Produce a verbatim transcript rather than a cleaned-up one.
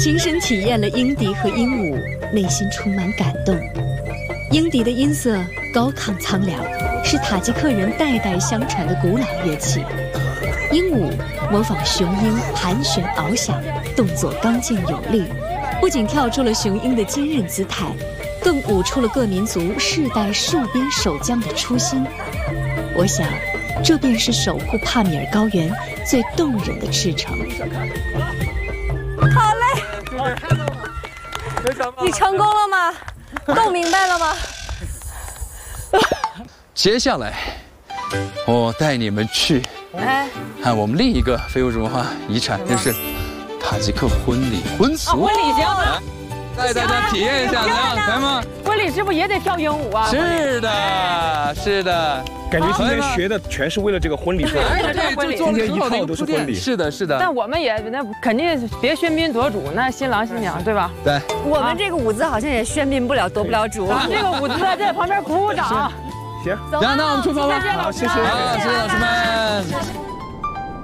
亲身体验了鹰笛和鹦鹉，内心充满感动。鹰笛的音色高亢苍凉，是塔吉克人代代相传的古老乐器。鹦鹉模仿雄鹰盘旋翱翔，动作刚劲有力，不仅跳出了雄鹰的坚韧姿态，更舞出了各民族世代戍边守疆的初心。我想，这便是守护帕米尔高原最动人的赤诚。 好嘞，你成功了吗？弄明白了吗？ 接下来，我带你们去哎， 看我们另一个非物质文化遗产，就是塔吉克婚礼婚俗。 婚礼行， 带大家体验一下，怎样？来吗？ 婚礼是不是也得跳鹦鹉啊？ 是的，是的。 感觉今天学的全是为了这个婚礼做的。 对，就做了很好的一个铺垫。是的，是的。 但我们也那肯定别喧宾夺主，那新郎新娘对吧？ 对。 我们这个舞姿好像也喧宾不了夺不了主。 咱这个舞姿在旁边鼓鼓掌。 行， 行，那我们出发吧。 好，谢谢， 好，谢谢老师们。